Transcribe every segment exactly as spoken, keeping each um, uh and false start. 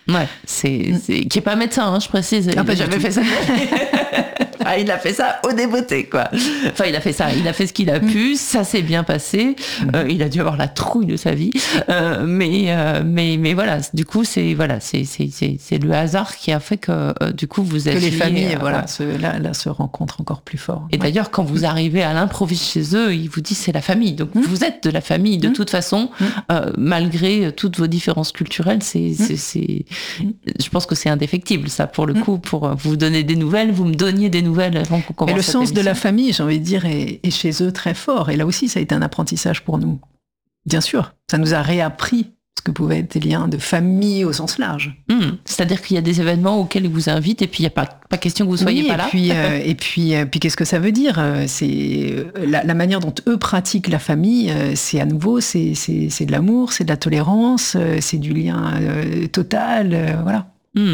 Ouais, c'est, c'est... qui est pas médecin, hein, je précise. Il ah, n'a jamais fait ça. Enfin, il a fait ça au débeauté, quoi. Enfin, il a fait ça, il a fait ce qu'il a pu, ça s'est bien passé. Euh, il a dû avoir la trouille de sa vie, euh, mais euh, mais mais voilà. Du coup, c'est voilà, c'est c'est c'est, c'est le hasard qui a fait que euh, du coup vous êtes que les familles, euh, voilà, se, là, là se rencontrent encore plus fort. Et ouais. d'ailleurs, quand vous arrivez à l'improviste chez eux, ils vous disent c'est la famille. Donc mmh. vous êtes de la famille de mmh. toute façon, mmh. euh, malgré toutes vos différences culturelles. C'est mmh. c'est, c'est je pense que c'est indéfectible, ça, pour le mmh. coup, pour vous donner des nouvelles, vous me donniez des nouvelles avant qu'on commence. Et le cette sens émission. de la famille, j'ai envie de dire, est, est chez eux très fort. Et là aussi, ça a été un apprentissage pour nous. Bien sûr, ça nous a réappris ce que pouvaient être les liens de famille au sens large. Mmh. C'est-à-dire qu'il y a des événements auxquels ils vous invitent et puis il n'y a pas, pas question que vous ne soyez oui, pas et là. Puis, euh, et puis, euh, puis qu'est-ce que ça veut dire ? C'est la, la manière dont eux pratiquent la famille, euh, c'est à nouveau, c'est, c'est, c'est de l'amour, c'est de la tolérance, euh, c'est du lien euh, total, euh, voilà. Mmh.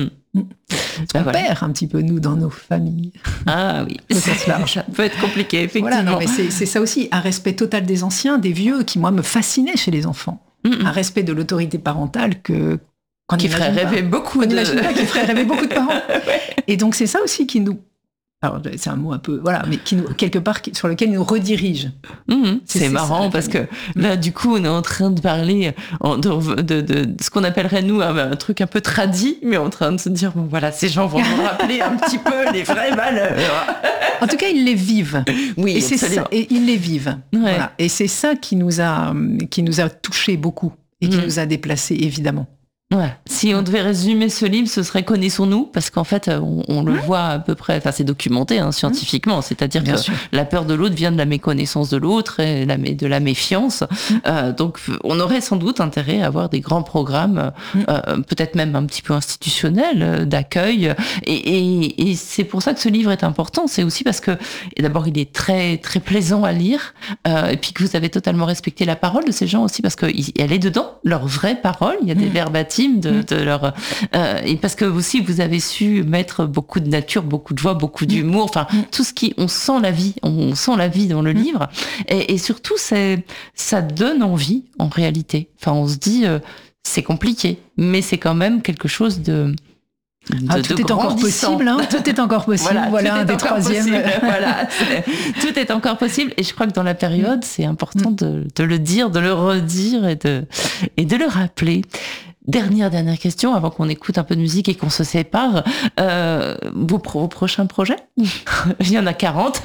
Ce qu'on voilà. perd un petit peu, nous, dans nos familles. Ah oui, ça peut être compliqué, effectivement. Voilà, non, mais c'est, c'est ça aussi, un respect total des anciens, des vieux, qui, moi, me fascinait chez les enfants. Mm-hmm. Un respect de l'autorité parentale que... Qui ferait rêver pas. beaucoup on de... pas, qui ferait rêver beaucoup de parents. Ouais. Et donc, c'est ça aussi qui nous... Alors, c'est un mot un peu... Voilà, mais qui nous, quelque part, qui, sur lequel il nous redirige. Mmh, c'est, c'est marrant ça, parce que là, du coup, on est en train de parler de, de, de, de ce qu'on appellerait, nous, un, un truc un peu tradit, mais en train de se dire, bon, voilà, ces gens vont nous rappeler un petit peu les vraies valeurs. En tout cas, ils les vivent. Oui, et, c'est ça, et ils les vivent. Ouais. Voilà. Et c'est ça qui nous a, qui nous a touchés beaucoup et qui mmh. nous a déplacés, évidemment. Ouais. Si on devait résumer ce livre, ce serait Connaissons-nous, parce qu'en fait, on, on le mmh. voit à peu près, enfin, c'est documenté hein, scientifiquement, mmh. c'est-à-dire Bien que sûr. La peur de l'autre vient de la méconnaissance de l'autre et la, de la méfiance. Mmh. Euh, donc, on aurait sans doute intérêt à avoir des grands programmes, mmh. euh, peut-être même un petit peu institutionnels, euh, d'accueil. Et, et, et c'est pour ça que ce livre est important. C'est aussi parce que, et d'abord, il est très, très plaisant à lire, euh, et puis que vous avez totalement respecté la parole de ces gens aussi, parce qu'elle est dedans, leur vraie parole. Il y a des mmh. verbatims de, de leur euh, et parce que aussi vous avez su mettre beaucoup de nature, beaucoup de joie, beaucoup d'humour, enfin mm. tout ce qui on sent la vie, on sent la vie dans le mm. livre et, et surtout c'est ça donne envie en réalité. Enfin on se dit euh, c'est compliqué, mais c'est quand même quelque chose de De, ah, tout de est encore possible, hein, tout est encore possible. Voilà, voilà un des troisièmes. Voilà, tout est encore possible. Et je crois que dans la période, c'est important mm. de, de le dire, de le redire et de, et de le rappeler. Dernière, dernière question, avant qu'on écoute un peu de musique et qu'on se sépare. Euh, vos, pro, vos prochains projets ? Il y en a quarante.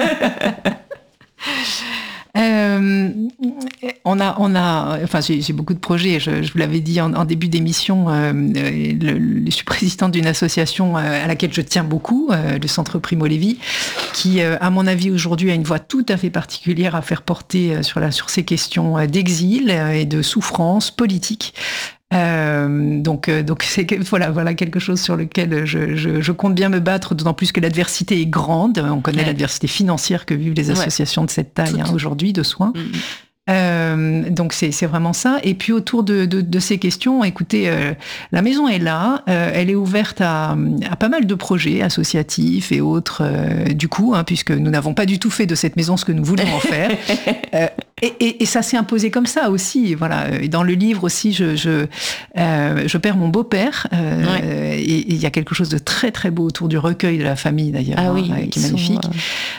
Euh, on a, on a, enfin, j'ai, j'ai beaucoup de projets. Je, je vous l'avais dit en, en début d'émission. Euh, le, je suis présidente d'une association à laquelle je tiens beaucoup, euh, le Centre Primo Levi, qui, euh, à mon avis, aujourd'hui, a une voix tout à fait particulière à faire porter sur la, sur ces questions d'exil et de souffrance politique. Euh, donc, euh, donc c'est voilà, voilà quelque chose sur lequel je, je, je compte bien me battre, d'autant plus que l'adversité est grande. On connaît ouais. l'adversité financière que vivent les associations ouais. de cette taille hein, aujourd'hui de soins. Mmh. Euh, donc c'est, c'est vraiment ça. Et puis autour de, de, de ces questions, écoutez, euh, la maison est là, euh, elle est ouverte à, à pas mal de projets associatifs et autres. Euh, du coup, hein, puisque nous n'avons pas du tout fait de cette maison ce que nous voulions en faire. Euh, et, et, et ça s'est imposé comme ça aussi. Voilà. Et dans le livre aussi, je, je, euh, je perds mon beau-père. Euh, ouais. Et il y a quelque chose de très très beau autour du recueil de la famille d'ailleurs, ah hein, oui, qui est magnifique. Sont...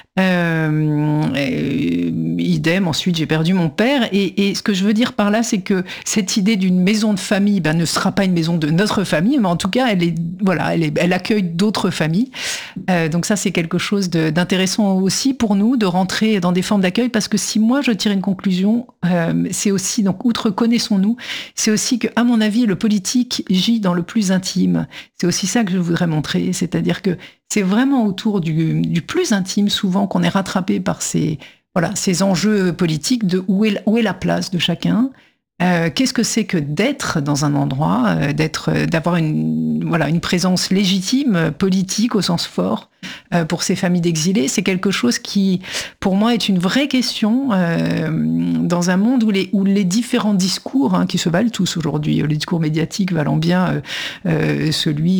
Euh, et, idem. Ensuite, j'ai perdu mon père. Et, et ce que je veux dire par là, c'est que cette idée d'une maison de famille, ben, ne sera pas une maison de notre famille, mais en tout cas, elle est, voilà, elle, est, elle accueille d'autres familles. Euh, donc ça, c'est quelque chose de, d'intéressant aussi pour nous de rentrer dans des formes d'accueil, parce que si moi je tire une conclusion, euh, c'est aussi donc outre connaissons-nous, c'est aussi que, à mon avis, le politique gît dans le plus intime. C'est aussi ça que je voudrais montrer, c'est-à-dire que c'est vraiment autour du, du plus intime souvent qu'on est rattrapé par ces Voilà, ces enjeux politiques de où est, où est la place de chacun, euh, qu'est-ce que c'est que d'être dans un endroit, euh, d'être, d'avoir une, voilà, une présence légitime, politique au sens fort, euh, pour ces familles d'exilés. C'est quelque chose qui, pour moi, est une vraie question euh, dans un monde où les, où les différents discours, hein, qui se valent tous aujourd'hui, les discours médiatiques valant bien euh, euh, celui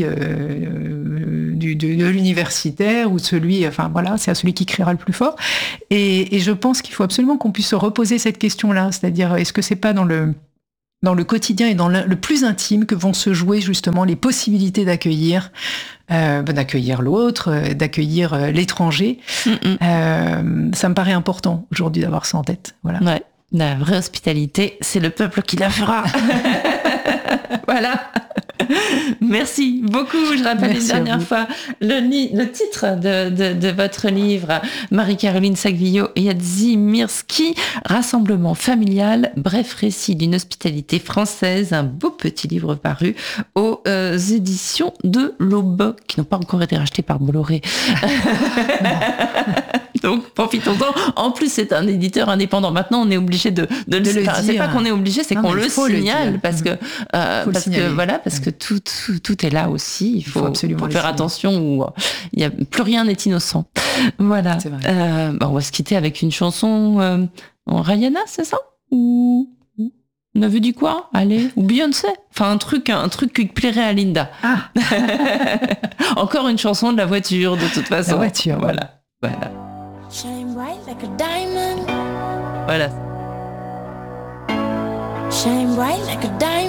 euh, du, de, de l'universitaire ou celui, enfin voilà, c'est à celui qui criera le plus fort. Et, et je pense qu'il faut absolument qu'on puisse se reposer cette question-là, c'est-à-dire est-ce que c'est pas dans le dans le quotidien et dans le, le plus intime que vont se jouer justement les possibilités d'accueillir, euh, d'accueillir l'autre, euh, d'accueillir euh, l'étranger. Euh, ça me paraît important aujourd'hui d'avoir ça en tête. Voilà. Ouais, la vraie hospitalité, c'est le peuple qui la fera. Voilà. Merci beaucoup. Je rappelle Merci une dernière fois le, li- le titre de, de, de votre livre, Marie-Caroline Sagvillo et Yadzimirski, Rassemblement familial, bref récit d'une hospitalité française, un beau petit livre paru aux euh, éditions de l'Aube, qui n'ont pas encore été rachetés par Bolloré. Donc profitons-en. En plus, c'est un éditeur indépendant. Maintenant, on est obligé de, de, de le, le dire. C'est pas qu'on est obligé, c'est non, qu'on le signale le parce que euh, parce que voilà, parce que tout, tout tout est là aussi. Il faut, il faut absolument faut faire signaler. Attention. Où il y a plus rien n'est innocent. Voilà. C'est vrai. Euh, bah, on va se quitter avec une chanson euh, en Rihanna, c'est ça? Ou on avait dit quoi? Allez, ou Beyoncé. Enfin, un truc, un truc qui plairait à Linda. Ah. Encore une chanson de la voiture, de toute façon. La voiture. Voilà. Voilà. Shine bright like a diamond. Voilà. Shine bright like a diamond.